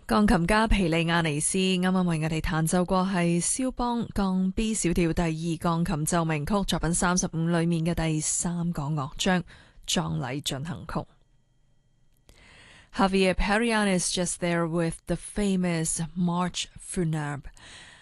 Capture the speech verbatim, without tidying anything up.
鋼琴家皮利亞尼斯啱啱為我哋彈奏過係肖邦降 B 小調第二鋼琴奏鳴曲作品三十五裏面嘅第三個樂章葬禮進行曲。Javier Perian is just there with the famous March Funèbre.